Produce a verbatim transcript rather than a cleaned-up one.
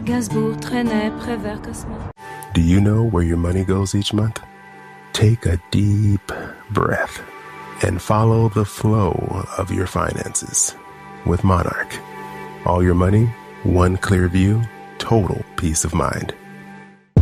Gainsbourg traînait Prévert Cosma. Do you know where your money goes each month? Take a deep breath and follow the flow of your finances with Monarch. All your money, one clear view, total peace of mind.